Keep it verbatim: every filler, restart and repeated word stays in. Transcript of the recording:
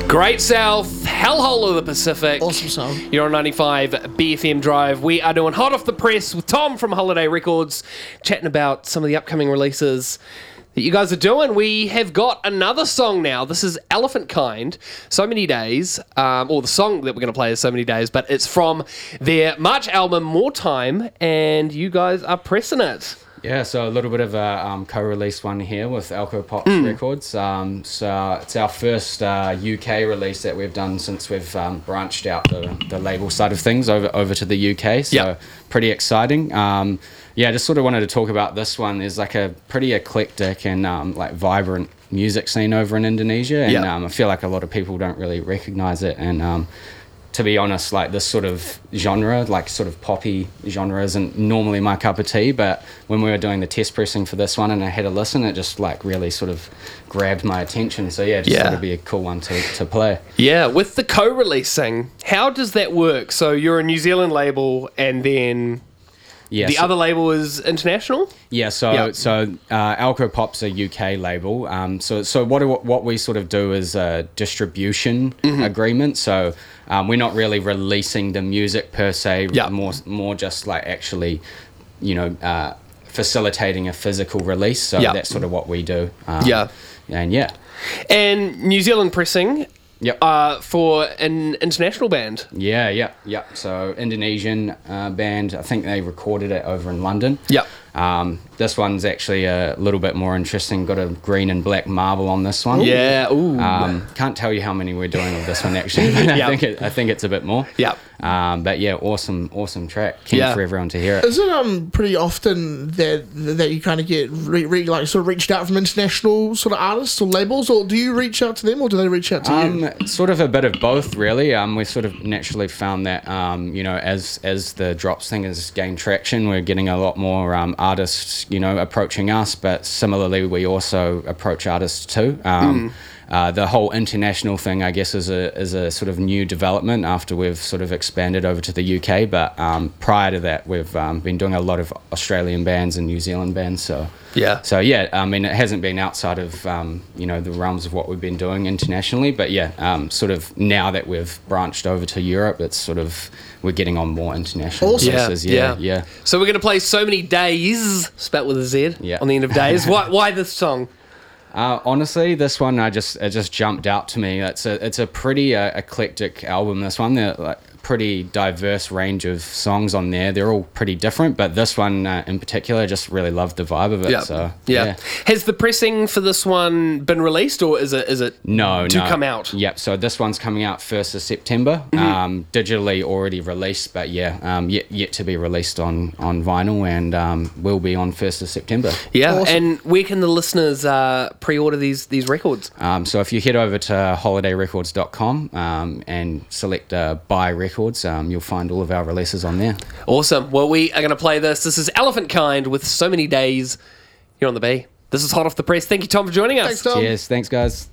Great South, Hellhole of the Pacific. Awesome song. You're on ninety-five B F M Drive. We are doing Hot Off the Press with Tom from Holiday Records, chatting about some of the upcoming releases that you guys are doing. We have got another song now. This is Elephant Kind, So Many Days, um, or the song that we're going to play is So Many Days, but it's from their March album, More Time, and you guys are pressing it. Yeah, so a little bit of a um, co-release one here with Alco Pops mm. Records. Um, so it's our first uh, U K release that we've done since we've um, branched out the, the label side of things over over to the U K. So yep. pretty exciting. Um, yeah, just sort of wanted to talk about this one. There's like a pretty eclectic and um, like vibrant music scene over in Indonesia, and yep. um, I feel like a lot of people don't really recognise it. And um, to be honest, like this sort of genre, like sort of poppy genre, isn't normally my cup of tea, but when we were doing the test pressing for this one and I had a listen, it just like really sort of grabbed my attention. So yeah, just yeah. thought it'd be a cool one to, to play. Yeah, with the co-releasing, how does that work? So you're a New Zealand label and then yeah, the so, other label is international? Yeah, so yep. so uh, Alco Pop's a U K label. Um, so so what what we sort of do is a distribution mm-hmm. agreement. So um, we're not really releasing the music per se. Yep. More more just like actually, you know, uh, facilitating a physical release. So yep. that's sort of what we do. Um, yeah, and yeah, and New Zealand pressing. Yep. Uh, for an international band. Yeah, yeah, yeah. So Indonesian uh, band. I think they recorded it over in London. Yep. Um, this one's actually a little bit more interesting. Got a green and black marble on this one. Yeah. Ooh. Um, can't tell you how many we're doing with this one actually. But I yep. think it, I think it's a bit more. Yep. Um, but yeah, awesome, awesome track. Keen yeah. for everyone to hear it. Is it um pretty often that that you kind of get re, re, like sort of reached out from international sort of artists or labels, or do you reach out to them, or do they reach out to um, you? Sort of a bit of both, really. Um, we sort of naturally found that um, you know, as as the drops thing has gained traction, we're getting a lot more um artists, you know, approaching us. But similarly, we also approach artists too. Um, mm. Uh, the whole international thing, I guess, is a is a sort of new development after we've sort of expanded over to the U K. But um, prior to that, we've um, been doing a lot of Australian bands and New Zealand bands. So yeah, so yeah, I mean, it hasn't been outside of um, you know, the realms of what we've been doing internationally. But yeah, um, sort of now that we've branched over to Europe, it's sort of we're getting on more international awesome. places. Yeah, yeah, yeah, yeah. So we're going to play So Many Days, spelled with a Z yeah. on the end of days. Why why this song? Uh, honestly, this one I just it just jumped out to me. It's a it's a pretty uh, eclectic album. This one, they're like pretty diverse range of songs on there. They're all pretty different, but this one uh, in particular, I just really loved the vibe of it. Yep. So yeah. yeah. Has the pressing for this one been released, or is it is it no to no. come out? Yep. So this one's coming out first of September. Mm-hmm. Um, digitally already released, but yeah, um, yet yet to be released on on vinyl, and um, will be on first of September. Yeah. Awesome. And where can the listeners uh, pre-order these these records? Um, so if you head over to holiday records dot com um, and select uh, buy records. Um, you'll find all of our releases on there. Awesome. Well, we are going to play this. This is Elephant Kind with So Many Days here on the B. This is Hot Off the Press. Thank you, Tom, for joining us. Thanks, Tom. Cheers. Thanks, guys.